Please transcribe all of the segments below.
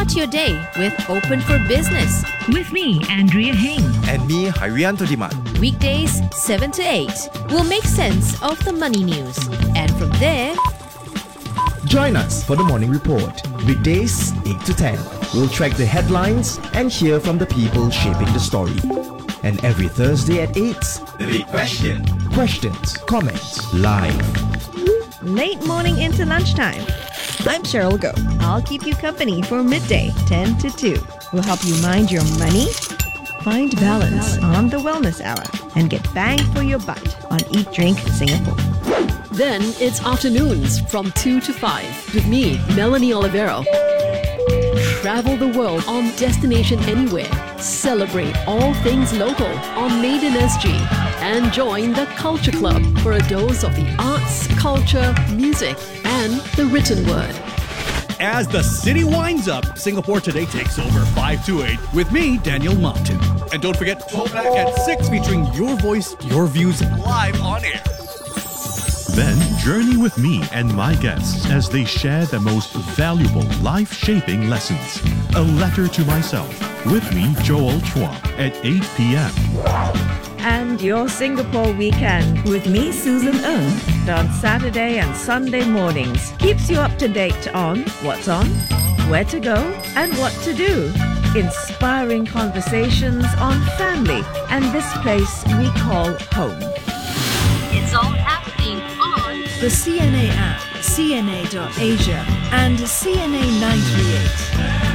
Start your day with Open for Business. With me, Andrea Heng. And me, Harianto Diman. Weekdays 7 to 8. We'll make sense of the money news. And from there, join us for the Morning Report. Weekdays 8 to 10. We'll track the headlines and hear from the people shaping the story. And every Thursday at 8, The Big Question. Questions, comments, live. Late morning into lunchtime. I'm Cheryl Go. I'll keep you company for midday, 10 to 2. We'll help you mind your money, find balance on the Wellness Hour, and get bang for your buck on Eat Drink Singapore. Then it's afternoons from 2 to 5 with me, Melanie Olivero. Travel the world on Destination Anywhere. Celebrate all things local on Made in SG. And join the Culture Club for a dose of the arts, culture, music, and the written word. As the city winds up, Singapore Today takes over 5 to 8 with me, Daniel Mountain. And don't forget, Throwback at 6 featuring your voice, your views live on air. Then journey with me and my guests as they share the most valuable life-shaping lessons. A Letter to Myself with me, Joel Chua, at 8 p.m. And your Singapore weekend with me, Susan Ng, on Saturday and Sunday mornings. Keeps you up to date on what's on, where to go, and what to do. Inspiring conversations on family and this place we call home. It's all happening on the CNA app, CNA.Asia, and CNA 938.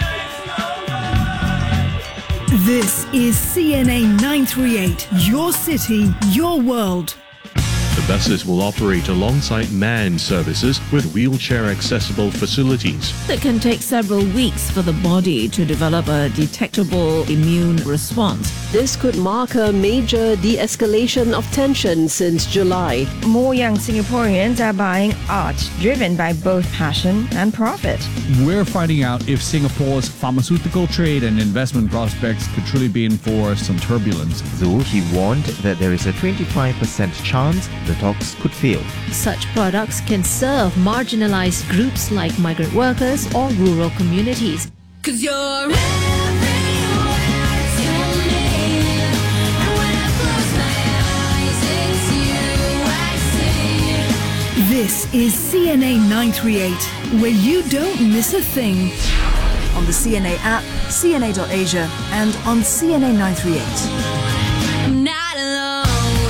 This is CNA 938, your city, your world. The buses will operate alongside manned services with wheelchair-accessible facilities. It can take several weeks for the body to develop a detectable immune response. This could mark a major de-escalation of tension since July. More young Singaporeans are buying art driven by both passion and profit. We're finding out if Singapore's pharmaceutical trade and investment prospects could truly be in for some turbulence. Though he warned that there is a 25% chance the talks could fail. Such products can serve marginalized groups like migrant workers or rural communities. 'Cause you're everywhere to me. And when I close my eyes, it's you I see. This is CNA 938, where you don't miss a thing. On the CNA app, CNA.Asia, and on CNA 938. I'm not alone.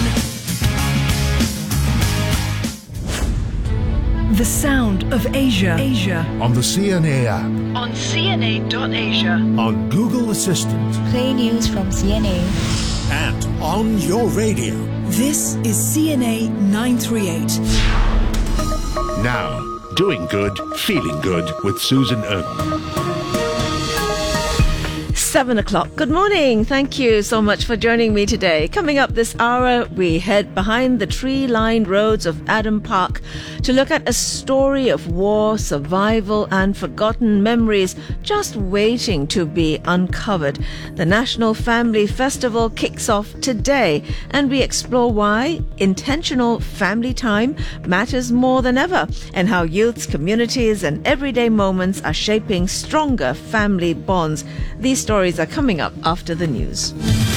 The sound of Asia. On the CNA app. On CNA.Asia. On Google Assistant. Play news from CNA. And on your radio. This is CNA 938. Now, doing good, feeling good with Susan Ng. 7 o'clock. Good morning. Thank you so much for joining me today. Coming up this hour, we head behind the tree-lined roads of Adam Park to look at a story of war, survival, and forgotten memories just waiting to be uncovered. The National Family Festival kicks off today, and we explore why intentional family time matters more than ever, and how youths, communities, and everyday moments are shaping stronger family bonds. These stories are coming up after the news.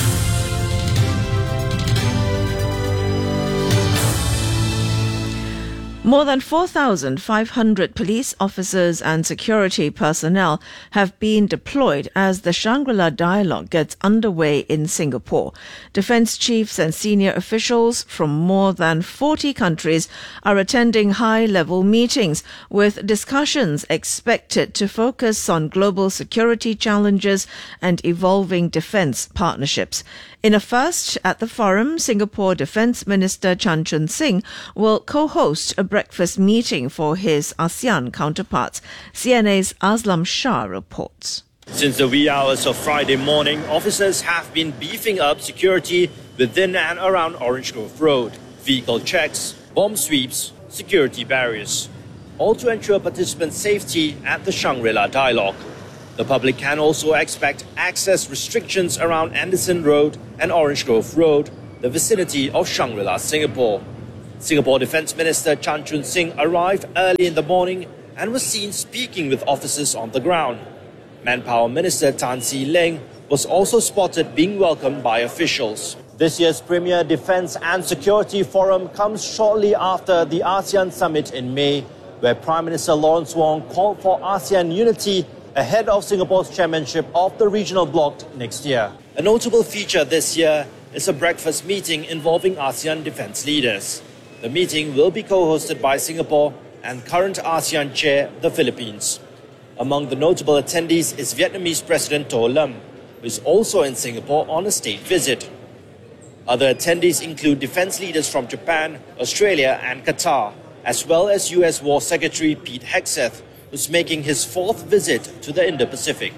More than 4,500 police officers and security personnel have been deployed as the Shangri-La Dialogue gets underway in Singapore. Defence chiefs and senior officials from more than 40 countries are attending high-level meetings, with discussions expected to focus on global security challenges and evolving defence partnerships. In a first at the forum, Singapore Defence Minister Chan Chun Sing will co-host a breakfast meeting for his ASEAN counterparts. CNA's Aslam Shah reports. Since the wee hours of Friday morning, officers have been beefing up security within and around Orange Grove Road. Vehicle checks, bomb sweeps, security barriers, all to ensure participants' safety at the Shangri-La Dialogue. The public can also expect access restrictions around Anderson Road and Orange Grove Road, the vicinity of Shangri-La, Singapore. Singapore Defence Minister Chan Chun Sing arrived early in the morning and was seen speaking with officers on the ground. Manpower Minister Tan See Leng was also spotted being welcomed by officials. This year's Premier Defence and Security Forum comes shortly after the ASEAN Summit in May, where Prime Minister Lawrence Wong called for ASEAN unity ahead of Singapore's chairmanship of the regional bloc next year. A notable feature this year is a breakfast meeting involving ASEAN defence leaders. The meeting will be co-hosted by Singapore and current ASEAN chair, the Philippines. Among the notable attendees is Vietnamese President To Lam, who is also in Singapore on a state visit. Other attendees include defence leaders from Japan, Australia and Qatar, as well as US War Secretary Pete Hegseth, who's making his fourth visit to the Indo-Pacific.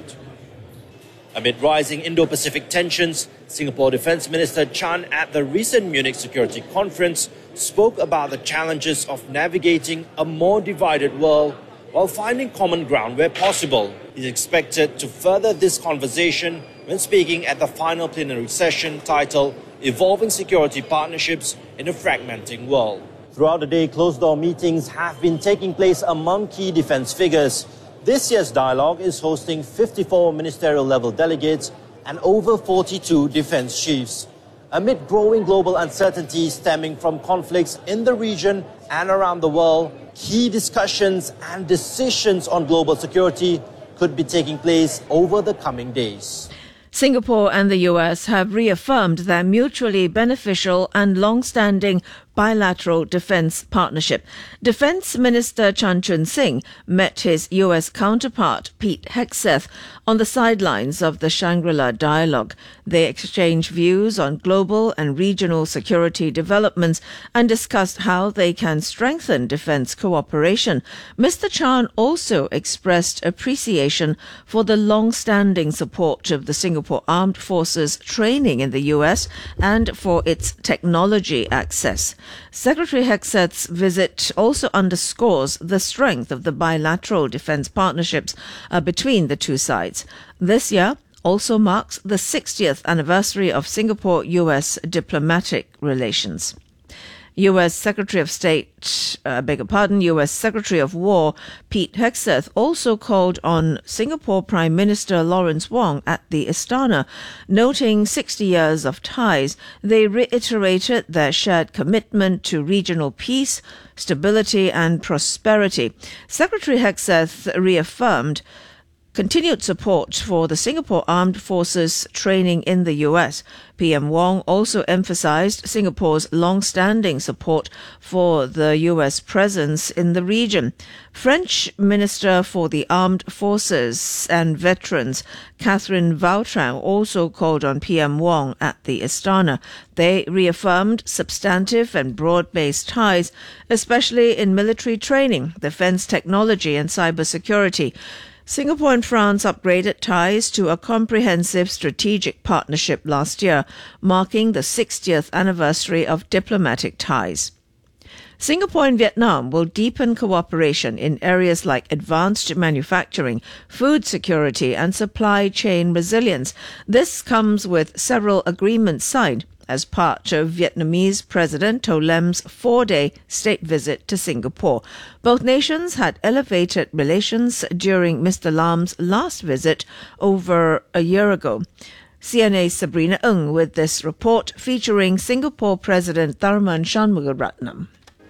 Amid rising Indo-Pacific tensions, Singapore Defence Minister Chan at the recent Munich Security Conference spoke about the challenges of navigating a more divided world while finding common ground where possible. He's expected to further this conversation when speaking at the final plenary session titled Evolving Security Partnerships in a Fragmenting World. Throughout the day, closed-door meetings have been taking place among key defence figures. This year's dialogue is hosting 54 ministerial-level delegates and over 42 defence chiefs. Amid growing global uncertainty stemming from conflicts in the region and around the world, key discussions and decisions on global security could be taking place over the coming days. Singapore and the US have reaffirmed their mutually beneficial and long-standing bilateral defence partnership. Defence Minister Chan Chun Sing met his US counterpart Pete Hegseth on the sidelines of the Shangri-La Dialogue. They exchanged views on global and regional security developments and discussed how they can strengthen defence cooperation. Mr. Chan also expressed appreciation for the long-standing support of the Singapore Armed Forces training in the US and for its technology access. Secretary Hegseth's visit also underscores the strength of the bilateral defence partnerships between the two sides. This year also marks the 60th anniversary of Singapore-US diplomatic relations. U.S. Secretary of State, U.S. Secretary of War Pete Hegseth also called on Singapore Prime Minister Lawrence Wong at the Istana. Noting 60 years of ties, they reiterated their shared commitment to regional peace, stability and prosperity. Secretary Hegseth reaffirmed continued support for the Singapore Armed Forces training in the US. PM Wong also emphasized Singapore's long-standing support for the US presence in the region. French Minister for the Armed Forces and Veterans, Catherine Vautrin, also called on PM Wong at the Istana. They reaffirmed substantive and broad-based ties, especially in military training, defense technology and cybersecurity. Singapore and France upgraded ties to a comprehensive strategic partnership last year, marking the 60th anniversary of diplomatic ties. Singapore and Vietnam will deepen cooperation in areas like advanced manufacturing, food security and supply chain resilience. This comes with several agreements signed as part of Vietnamese President To Lam's 4-day state visit to Singapore. Both nations had elevated relations during Mr. Lam's last visit over a year ago. CNA's Sabrina Ng with this report featuring Singapore President Tharman Shanmugaratnam.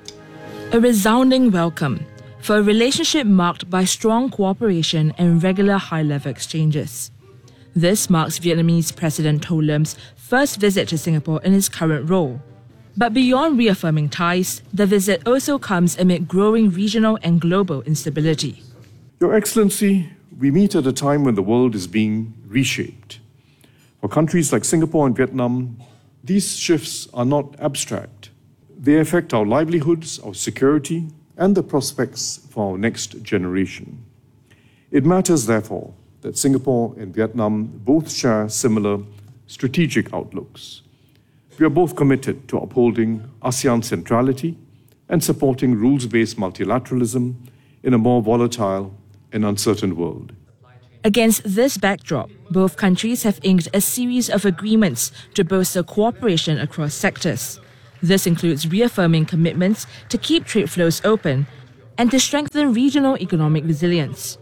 A resounding welcome for a relationship marked by strong cooperation and regular high-level exchanges. This marks Vietnamese President To Lam's first visit to Singapore in his current role. But beyond reaffirming ties, the visit also comes amid growing regional and global instability. Your Excellency, we meet at a time when the world is being reshaped. For countries like Singapore and Vietnam, these shifts are not abstract. They affect our livelihoods, our security, and the prospects for our next generation. It matters, therefore, that Singapore and Vietnam both share similar strategic outlooks. We are both committed to upholding ASEAN centrality and supporting rules-based multilateralism in a more volatile and uncertain world. Against this backdrop, both countries have inked a series of agreements to bolster cooperation across sectors. This includes reaffirming commitments to keep trade flows open and to strengthen regional economic resilience.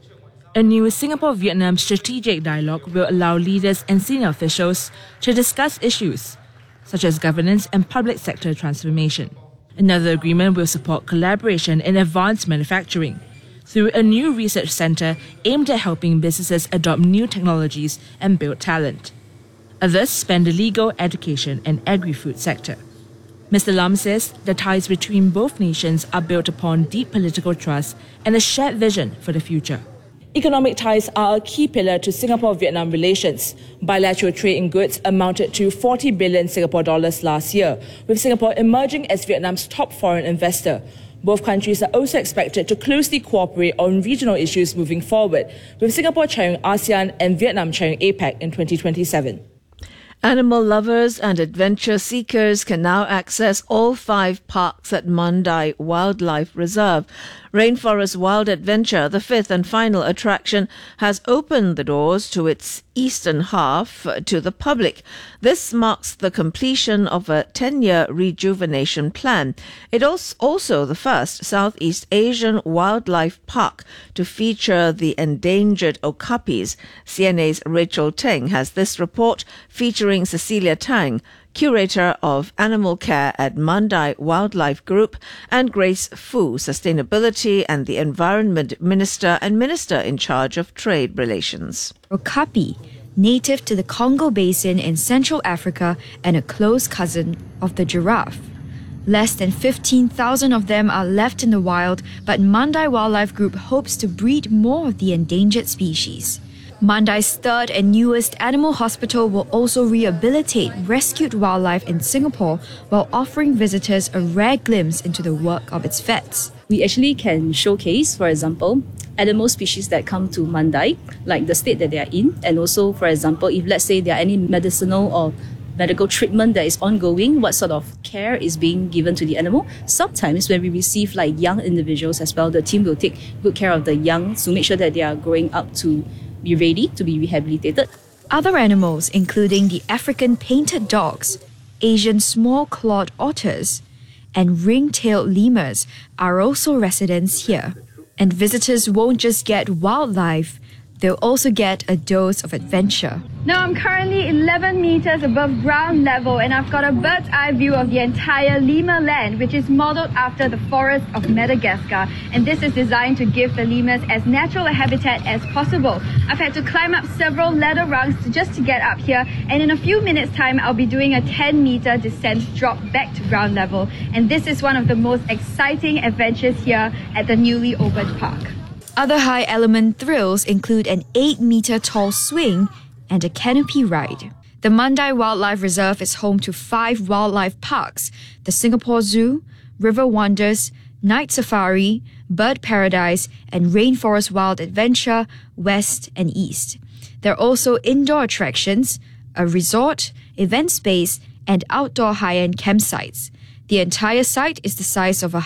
A new Singapore-Vietnam strategic dialogue will allow leaders and senior officials to discuss issues such as governance and public sector transformation. Another agreement will support collaboration in advanced manufacturing through a new research center aimed at helping businesses adopt new technologies and build talent. Others span the legal, education, and agri-food sector. Mr. Lam says the ties between both nations are built upon deep political trust and a shared vision for the future. Economic ties are a key pillar to Singapore-Vietnam relations. Bilateral trade in goods amounted to 40 billion Singapore dollars last year, with Singapore emerging as Vietnam's top foreign investor. Both countries are also expected to closely cooperate on regional issues moving forward, with Singapore chairing ASEAN and Vietnam chairing APEC in 2027. Animal lovers and adventure seekers can now access all 5 parks at Mandai Wildlife Reserve. Rainforest Wild Adventure, the 5th and final attraction, has opened the doors to its eastern half to the public. This marks the completion of a 10-year rejuvenation plan. It is also the first Southeast Asian wildlife park to feature the endangered okapis. CNA's Rachel Teng has this report featuring Cecilia Tang, Curator of Animal Care at Mandai Wildlife Group, and Grace Fu, Sustainability and the Environment Minister and Minister in charge of Trade Relations. Okapi, native to the Congo Basin in Central Africa and a close cousin of the giraffe. Less than 15,000 of them are left in the wild, but Mandai Wildlife Group hopes to breed more of the endangered species. Mandai's 3rd and newest animal hospital will also rehabilitate rescued wildlife in Singapore while offering visitors a rare glimpse into the work of its vets. We actually can showcase, for example, animal species that come to Mandai, like the state that they are in, and also, for example, if let's say there are any medicinal or medical treatment that is ongoing, what sort of care is being given to the animal. Sometimes when we receive like young individuals as well, the team will take good care of the young to make sure that they are growing up to be ready to be rehabilitated. Other animals, including the African painted dogs, Asian small-clawed otters, and ring-tailed lemurs, are also residents here. And visitors won't just get wildlife, they'll also get a dose of adventure. Now I'm currently 11 meters above ground level and I've got a bird's eye view of the entire lemur land, which is modeled after the forest of Madagascar. And this is designed to give the lemurs as natural a habitat as possible. I've had to climb up several ladder rungs just to get up here, and in a few minutes time I'll be doing a 10-meter descent drop back to ground level. And this is one of the most exciting adventures here at the newly opened park. Other high-element thrills include an 8-meter tall swing and a canopy ride. The Mandai Wildlife Reserve is home to 5 wildlife parks: the Singapore Zoo, River Wonders, Night Safari, Bird Paradise, and Rainforest Wild Adventure, West and East. There are also indoor attractions, a resort, event space, and outdoor high-end campsites. The entire site is the size of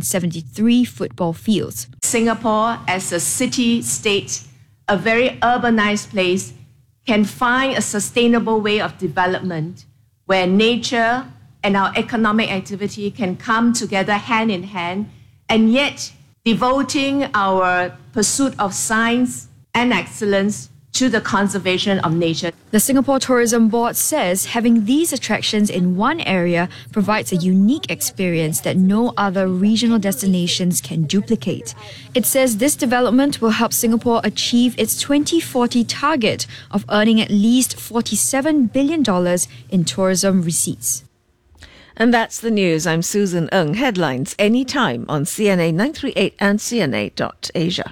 173 football fields. Singapore, as a city-state, a very urbanized place, can find a sustainable way of development where nature and our economic activity can come together hand in hand, and yet devoting our pursuit of science and excellence to the conservation of nature. The Singapore Tourism Board says having these attractions in one area provides a unique experience that no other regional destinations can duplicate. It says this development will help Singapore achieve its 2040 target of earning at least $47 billion in tourism receipts. And that's the news. I'm Susan Ng. Headlines anytime on CNA 938 and CNA.Asia.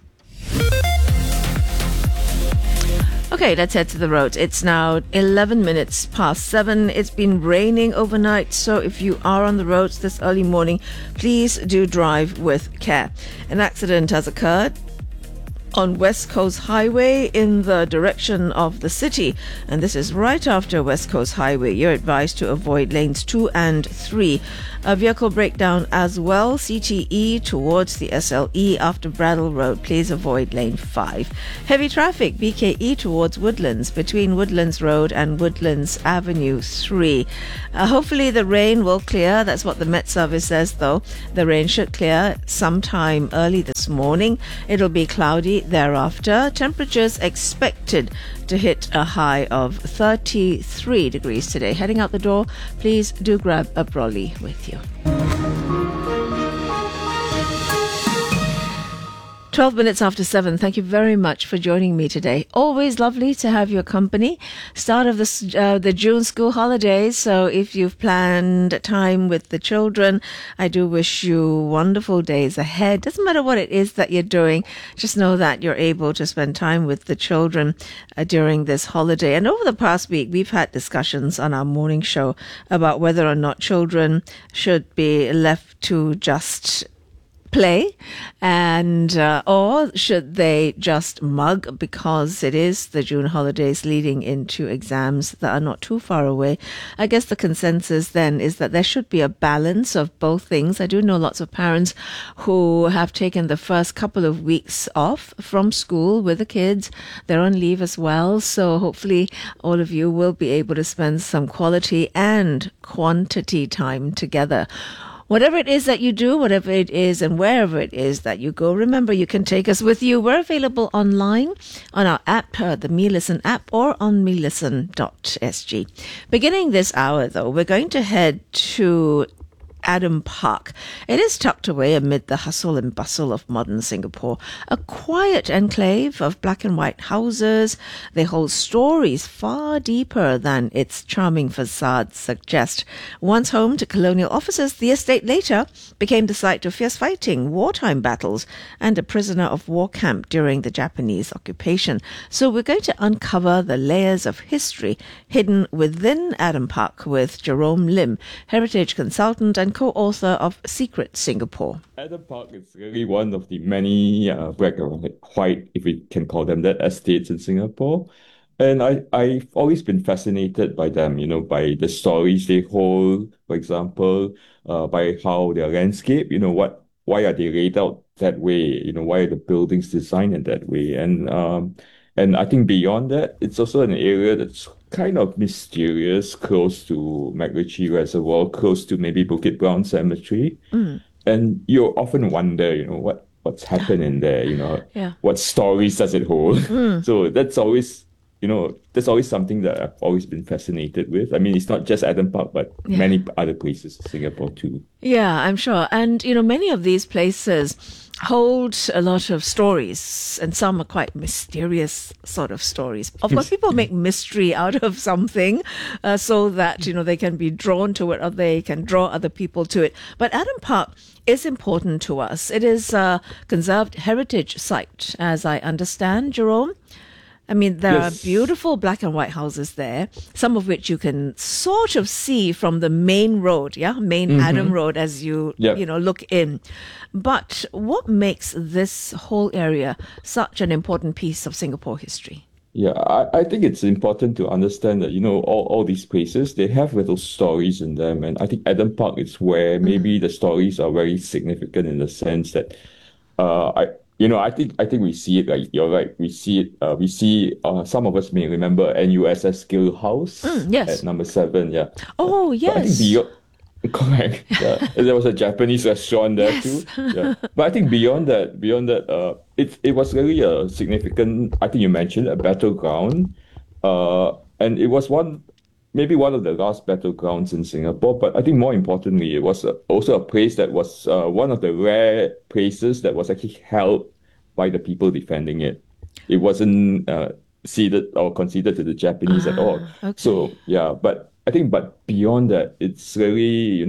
Okay, let's head to the road. It's now 11 minutes past 7. It's been raining overnight, so if you are on the roads this early morning, please do drive with care. An accident has occurred on West Coast Highway in the direction of the city, and this is right after West Coast Highway. You're advised to avoid lanes 2 and 3. A vehicle breakdown as well, CTE towards the SLE after Bradle Road. Please avoid lane 5. Heavy traffic, BKE towards Woodlands between Woodlands Road and Woodlands Avenue 3. Hopefully the rain will clear. That's what the Met Service says, though. The rain should clear sometime early this morning. It'll be cloudy degree thereafter. Temperatures expected to hit a high of 33 degrees today. Heading out the door, please do grab a brolly with you. 12 minutes after 7. Thank you very much for joining me today. Always lovely to have your company. Start of the June school holidays. So if you've planned time with the children, I do wish you wonderful days ahead. Doesn't matter what it is that you're doing. Just know that you're able to spend time with the children during this holiday. And over the past week, we've had discussions on our morning show about whether or not children should be left to just play and or should they just mug, because it is the June holidays leading into exams that are not too far away. I guess the consensus then is that there should be a balance of both things. I do know lots of parents who have taken the first couple of weeks off from school with the kids. They're on leave as well, so hopefully all of you will be able to spend some quality and quantity time together. Whatever it is that you do, whatever it is and wherever it is that you go, remember you can take us with you. We're available online on our app, the MeListen app, or on melisten.sg. Beginning this hour, though, we're going to head to Adam Park. It is tucked away amid the hustle and bustle of modern Singapore, a quiet enclave of black and white houses. They hold stories far deeper than its charming facades suggest. Once home to colonial officers, the estate later became the site of fierce fighting, wartime battles, and a prisoner of war camp during the Japanese occupation. So we're going to uncover the layers of history hidden within Adam Park with Jerome Lim, heritage consultant and co-author of Secret Singapore. Adam Park is really one of the many black and white, if we can call them that, estates in Singapore. And I've always been fascinated by them, by the stories they hold, for example, by how their landscape, why are they laid out that way? Why are the buildings designed in that way? And I think beyond that, it's also an area that's kind of mysterious, close to MacRitchie Reservoir, close to maybe Bukit Brown Cemetery. And you often wonder, what's happened in there, what stories does it hold? So that's always something that I've always been fascinated with. I mean, it's not just Adam Park, but many other places in Singapore too. Yeah, I'm sure. And, many of these places hold a lot of stories, and some are quite mysterious sort of stories. Of course, people make mystery out of something so that, they can be drawn to it or they can draw other people to it. But Adam Park is important to us. It is a conserved heritage site, as I understand, Jerome. I mean, there are beautiful black and white houses there, some of which you can sort of see from the main road, Adam Road, as you, look in. But what makes this whole area such an important piece of Singapore history? Yeah, I think it's important to understand that, all these places, they have little stories in them. And I think Adam Park is where maybe the stories are very significant in the sense that, I think we see it, like you're right. We see it. Some of us may remember NUSS Gill House at number 7. Yeah. Oh, yes. But I think correct. Yeah. There was a Japanese restaurant there too. Yeah. But I think beyond that, it was really a significant. I think you mentioned a battleground, and it was maybe one of the last battlegrounds in Singapore. But I think more importantly, it was also a place that was one of the rare places that was actually held by the people defending it. It wasn't ceded or conceded to the Japanese at all. Okay. So but I think, beyond that, it's really,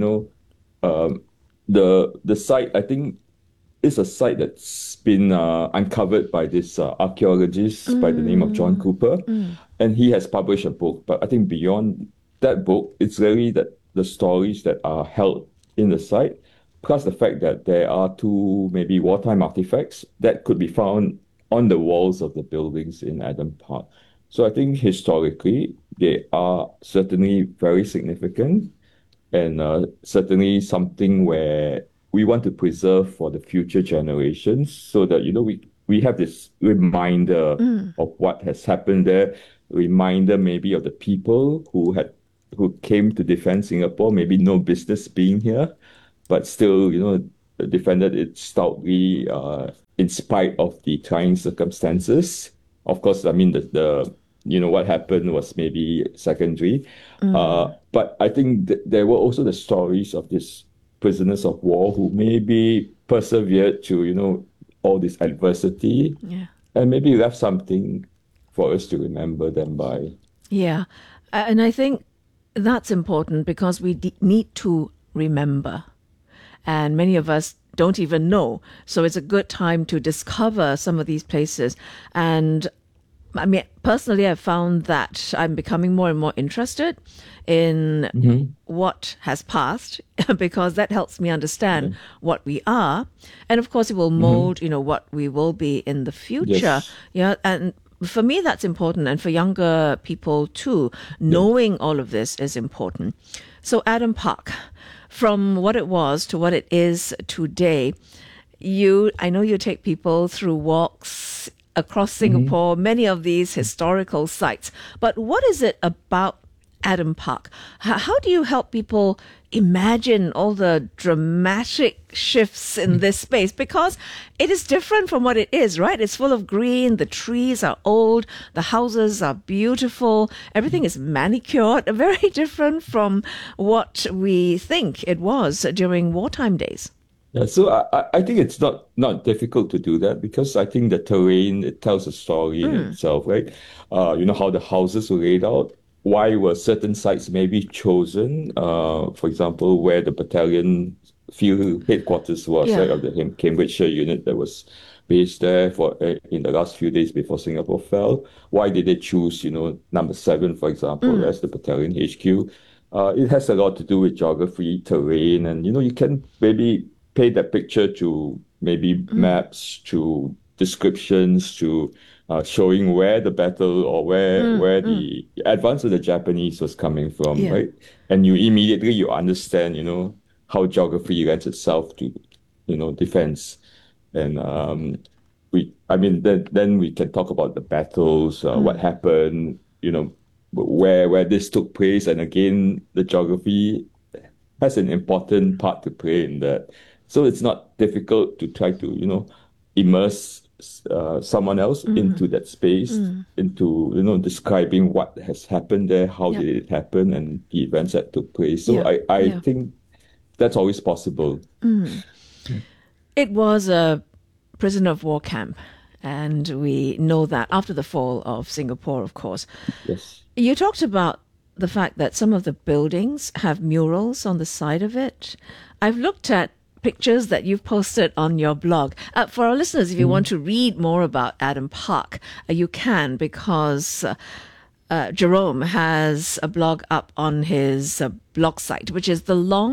the site, I think, is a site that's been uncovered by this archaeologist by the name of John Cooper. And he has published a book. But I think beyond that book, it's really that the stories that are held in the site, plus the fact that there are 2 maybe wartime artifacts that could be found on the walls of the buildings in Adam Park. So I think historically, they are certainly very significant and certainly something where we want to preserve for the future generations so that, we have this reminder of what has happened there, reminder maybe of the people who came to defend Singapore, maybe no business being here, but still, defended it stoutly in spite of the trying circumstances. Of course, I mean, the what happened was maybe secondary. But I think there were also the stories of these prisoners of war who maybe persevered to, all this adversity and maybe left something for us to remember them by. Yeah. And I think that's important because we need to remember. And many of us don't even know. So it's a good time to discover some of these places. And I mean, personally, I've found that I'm becoming more and more interested in what has passed because that helps me understand what we are. And of course, it will mold, what we will be in the future. Yes. Yeah. And for me, that's important. And for younger people too, knowing all of this is important. So Adam Park, from what it was to what it is today, I know you take people through walks across Singapore, many of these historical sites. But what is it about Adam Park? How do you help people imagine all the dramatic shifts in this space? Because it is different from what it is, right? It's full of green, the trees are old, the houses are beautiful, everything is manicured, very different from what we think it was during wartime days. Yeah, so I think it's not difficult to do that because I think the terrain, it tells a story in itself, right? How the houses were laid out, why were certain sites maybe chosen, for example, where the battalion field headquarters was, right, of the Cambridgeshire unit that was based there in the last few days before Singapore fell. Why did they choose, number 7, for example, as the battalion HQ? It has a lot to do with geography, terrain, and, you can maybe paint that picture to maybe maps, to descriptions, to showing where the battle or where the advance of the Japanese was coming from, right? And you immediately understand, how geography lends itself to, defense. And then we can talk about the battles, what happened, where this took place, and again, the geography has an important part to play in that. So it's not difficult to try to, immerse someone else into that space, into, describing what has happened there, how did it happen, and the events that took place. So I think that's always possible. It was a prisoner of war camp, and we know that after the fall of Singapore, of course. Yes. You talked about the fact that some of the buildings have murals on the side of it. I've looked at pictures that you've posted on your blog. For our listeners, if you want to read more about Adam Park, you can, because Jerome has a blog up on his blog site, which is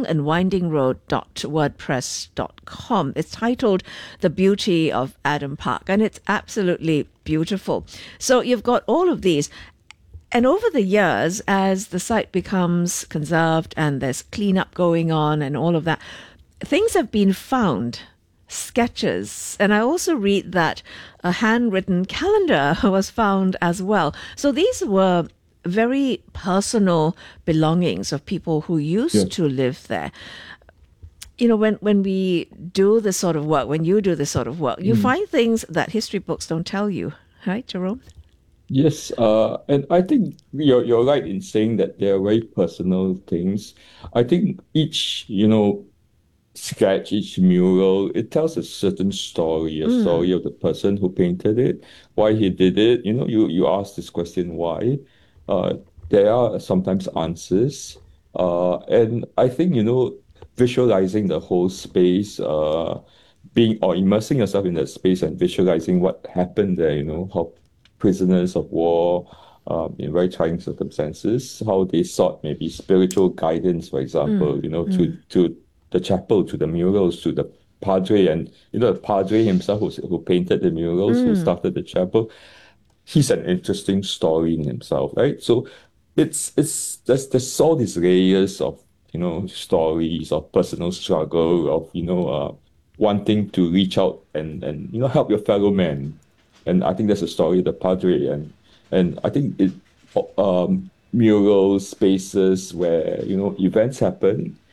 thelongandwindingroad.wordpress.com. It's titled The Beauty of Adam Park, and it's absolutely beautiful. So you've got all of these. And over the years, as the site becomes conserved and there's cleanup going on and all of that, things have been found, sketches. And I also read that a handwritten calendar was found as well. So these were very personal belongings of people who used to live there. When we do this sort of work, when you do this sort of work, you find things that history books don't tell you, right, Jerome? Yes, and I think you're right in saying that they're very personal things. I think each, sketch, each mural, it tells a certain story, a story of the person who painted it, why he did it. You ask this question, why? There are sometimes answers. And I think, visualizing the whole space, immersing yourself in that space and visualizing what happened there, how prisoners of war, in very trying circumstances, how they sought maybe spiritual guidance, for example, to the chapel, to the murals, to the padre, and the padre himself who painted the murals, who started the chapel. He's an interesting story in himself, right? So there's all these layers of stories of personal struggle, of wanting to reach out and help your fellow man. And I think that's the story of the padre, and I think murals, spaces where events happen,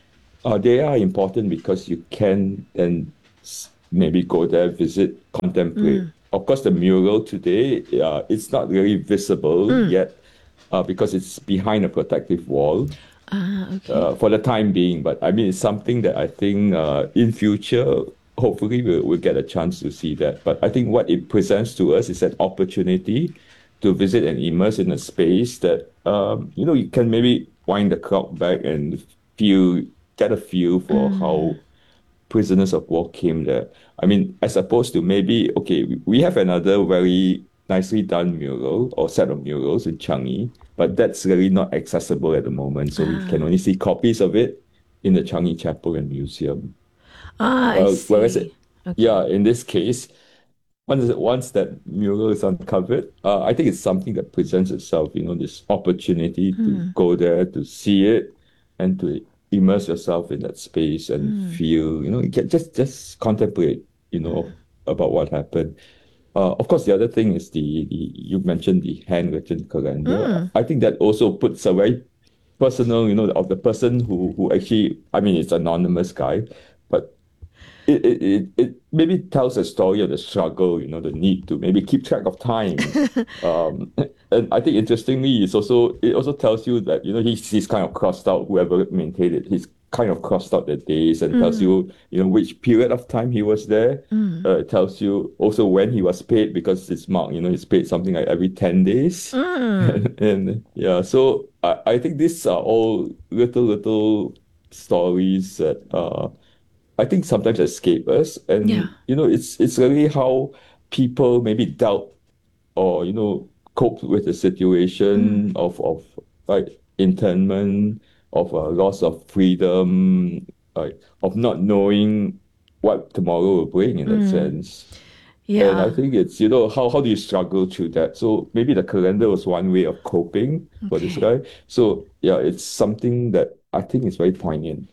They are important because you can then maybe go there, visit, contemplate. Of course, the mural today, it's not really visible yet because it's behind a protective wall. Okay. For the time being. But I mean, it's something that I think in future, hopefully we'll get a chance to see that. But I think what it presents to us is an opportunity to visit and immerse in a space that, you can maybe wind the clock back and get a feel for how prisoners of war came there. I mean, as opposed to maybe, okay, we have another very nicely done mural or set of murals in Changi, but that's really not accessible at the moment. So we can only see copies of it in the Changi Chapel and Museum. I see. Whereas, in this case, once that mural is uncovered, I think it's something that presents itself, this opportunity to go there, to see it, and to immerse yourself in that space and feel, just contemplate, about what happened. Of course, the other thing is you mentioned the handwritten calendar. I think that also puts a very personal, of the person who actually, I mean, it's an anonymous guy, but it maybe tells a story of the struggle, the need to maybe keep track of time. And I think interestingly, it also tells you that, he's kind of crossed out whoever maintained it. He's kind of crossed out the days and tells you, which period of time he was there. It tells you also when he was paid, because it's marked, he's paid something like every 10 days. And so I think these are all little stories that I think sometimes escape us. And, it's really how people maybe dealt or, coped with the situation of like internment, of loss of freedom, of not knowing what tomorrow will bring in that sense. Yeah. And I think it's, how do you struggle through that? So maybe the calendar was one way of coping for this guy. So it's something that I think is very poignant.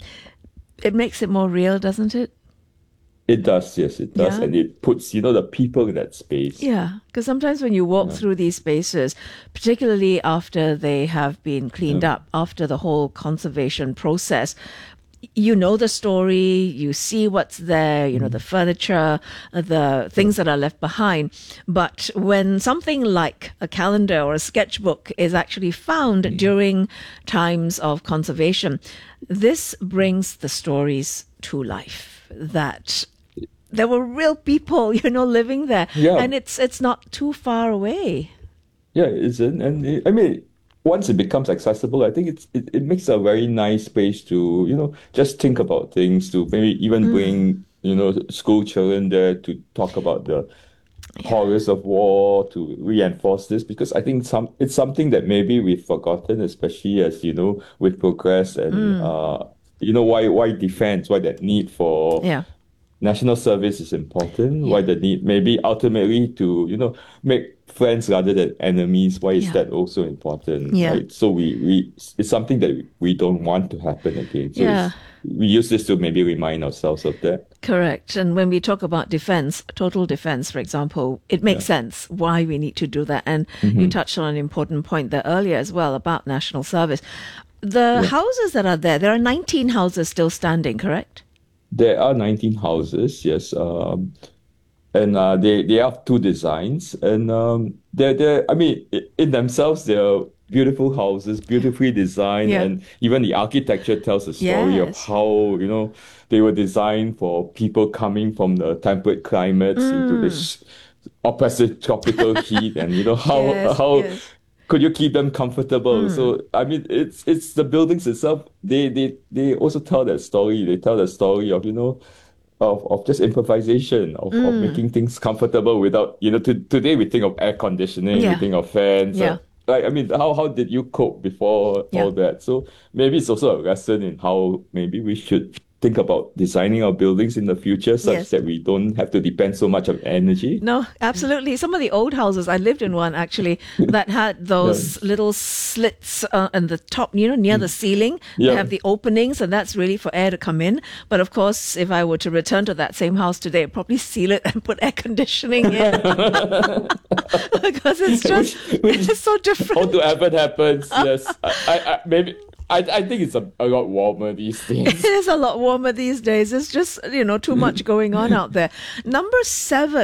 It makes it more real, doesn't it? It does, yes, it does. Yeah. And it puts, the people in that space. Yeah, because sometimes when you walk through these spaces, particularly after they have been cleaned up, after the whole conservation process, you know the story, you see what's there, the furniture, the things that are left behind. But when something like a calendar or a sketchbook is actually found during times of conservation, this brings the stories to life, that there were real people, living there. Yeah. And it's not too far away. Yeah, it isn't. And I mean, once it becomes accessible, I think it makes a very nice space to, just think about things, to maybe even bring, school children there to talk about the horrors of war, to reinforce this, because I think it's something that maybe we've forgotten, especially as, with progress and, why defense, why that need for national service is important, why the need maybe ultimately to, make friends rather than enemies, why is that also important? Right? So it's something that we don't want to happen again. So we use this to maybe remind ourselves of that. Correct. And when we talk about defense, total defense, for example, it makes sense why we need to do that. And you touched on an important point there earlier as well about national service. The houses that are there are 19 houses still standing, correct? There are 19 houses, yes. And they have two designs. And they're I mean, in themselves, they're beautiful houses, beautifully designed. And even the architecture tells a story of how, they were designed for people coming from the temperate climates into this oppressive tropical heat. And, how could you keep them comfortable? So, I mean, it's the buildings itself. They also tell that story. They tell the story of, of just improvisation, of making things comfortable without, today we think of air conditioning, we think of fans. I mean, how did you cope before all that? So maybe it's also a lesson in how maybe we should think about designing our buildings in the future such that we don't have to depend so much on energy. No, absolutely. Some of the old houses, I lived in one actually, that had those little slits on the top, near the ceiling. They have the openings, and that's really for air to come in. But of course, if I were to return to that same house today, I'd probably seal it and put air conditioning in. Because it's just, it's so different. How to happen happens, yes. I maybe I think it's a lot warmer these days. It is a lot warmer these days. It's just, too much going on out there. Number 7